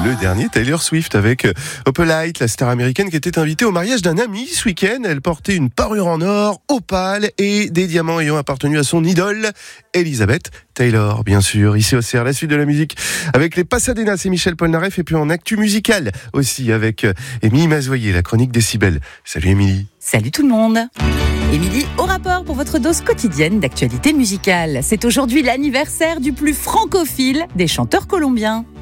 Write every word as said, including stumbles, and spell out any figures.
le dernier Taylor Swift avec Opalite, la star américaine qui était invitée au mariage d'un ami ce week-end. Elle portait une parure en or, opale et des diamants ayant appartenu à son idole, Elizabeth Taylor, bien sûr. Ici au C R, la suite de la musique avec les Pasadena, c'est Michel Polnareff, et puis en actu musical aussi avec Émilie Mazoyer, la chronique Décibel. Salut Émilie. Salut tout le monde. Émilie, au rapport pour votre dose quotidienne d'actualité musicale. C'est aujourd'hui l'anniversaire du plus francophile des chanteurs colombiens.